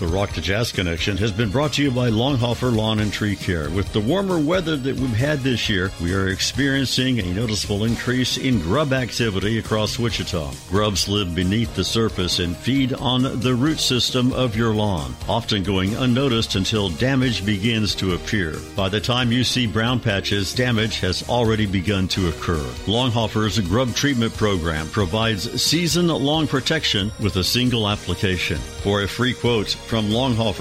The Rock to Jazz Connection has been brought to you by Longhofer Lawn and Tree Care. With the warmer weather that we've had this year, we are experiencing a noticeable increase in grub activity across Wichita. Grubs live beneath the surface and feed on the root system of your lawn, often going unnoticed until damage begins to appear. By the time you see brown patches, damage has already begun to occur. Longhofer's Grub Treatment Program provides season-long protection with a single application. For a free quote from Longhofer,